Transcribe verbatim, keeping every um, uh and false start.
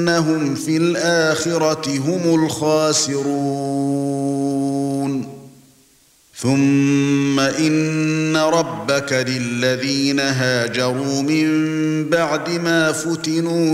إنهم في الآخرة هم الخاسرون ثم إن ربك للذين هاجروا من بعد ما فتنوا